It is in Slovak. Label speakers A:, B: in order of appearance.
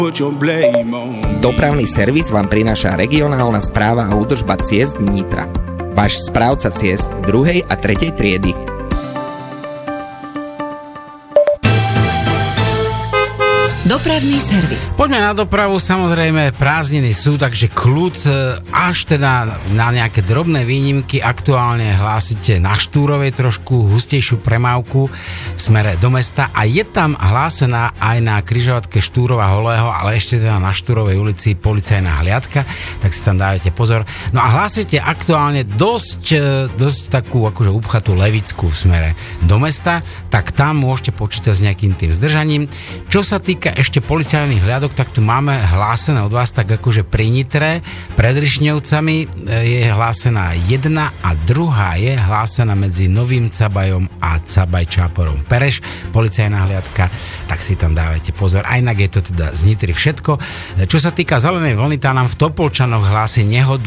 A: Dopravný servis vám prináša regionálna správa a údržba ciest Nitra. Váš správca ciest 2. a 3. triedy.
B: Dopravný servis.
C: Poďme na dopravu, samozrejme prázdniny sú, takže kľud, až teda na nejaké drobné výnimky. Aktuálne hlásite na Štúrovej trošku hustejšiu premávku v smere do mesta a je tam hlásená aj na križovatke Štúrova Holého, ale ešte teda na Štúrovej ulici policajná hliadka, tak si tam dávajte pozor. No a hlásite aktuálne dosť takú akože upchatú Levickú v smere do mesta, tak tam môžete počítať s nejakým tým zdržaním. Čo sa týka ešte policajných hliadok, tak tu máme hlásené od vás tak akože pri Nitre pred Rišňovcami je hlásená jedna a druhá je hlásená medzi Novým Cabajom a Cabaj Čáporom Pereš, policajná hliadka, tak si tam dávajte pozor. A inak je to teda z Nitry všetko. Čo sa týka zelenej vlny, tá nám v Topolčanoch hlási nehodu